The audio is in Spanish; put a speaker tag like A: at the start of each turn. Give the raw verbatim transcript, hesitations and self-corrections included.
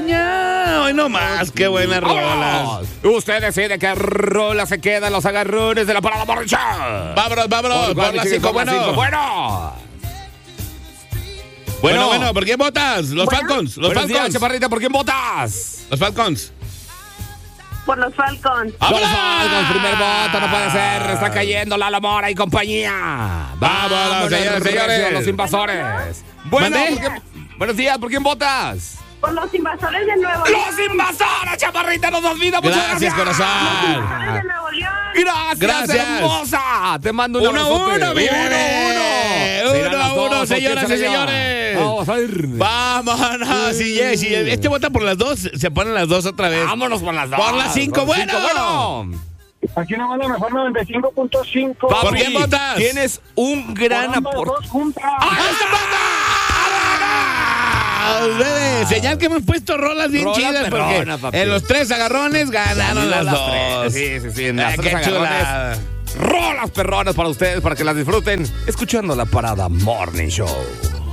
A: España. Hoy no más, qué buenas rolas.
B: Usted decide qué rola se queda en los agarrones de la parada Morning Show.
A: Vámonos, vámonos, por, por las cinco, bueno.
B: Cinco, bueno.
A: Bueno, bueno, ¿por quién votas? Los
C: Bueno.
A: Falcons, los
B: Buenos
A: Falcons.
B: días, chaparrita, ¿por quién votas?
A: Los Falcons.
C: Por los Falcons.
B: Por los
A: ¡Vámonos!
B: Falcons, primer voto, no puede ser. Está cayendo Lalo Mora y compañía.
A: Vámonos, señores,
B: recio,
A: señores.
B: los invasores. Bueno,
A: ¿Mandé?
B: ¿por qué- buenos días, ¿por quién votas?
C: Por los invasores de Nuevo León.
B: ¡Los invasores, chaparrita! ¡Nos olvida! ¡Muchas
A: Gracias,
B: gracias!
A: corazón.
C: Invasores de Nuevo León.
B: Gracias,
A: Gracias.
B: hermosa. Te mando un
A: Uno a
B: abrazote.
A: uno, mi bebé.
B: Uno, uno.
A: Uno
B: Serán
A: a
B: las
A: uno,
B: dos, ¿o quién
A: señoras
B: se la
A: y
B: lleva?
A: señores.
B: Vamos a ir.
A: Vámonos, sí, yes, sí, este vota por las dos, se ponen las dos otra vez.
B: Vámonos por las dos.
A: Por las cinco,
B: Por las
A: bueno.
B: bueno.
D: Aquí no va la mejor noventa y cinco punto cinco.
B: Papi,
A: ¿Por quién votas?
B: Tienes un gran
D: Por ambas
B: aporte.
D: dos juntas.
A: ¡Ah, bebé! Señal que hemos puesto rolas bien
B: Rola
A: chidas
B: perrona,
A: porque
B: papi.
A: en los tres agarrones ganaron las, dos.
B: tres. Sí, sí, sí. En las
A: Ah,
B: tres
A: qué
B: agarrones.
A: chulada.
B: Rolas perronas para ustedes, para que las disfruten, escuchando la parada Morning Show.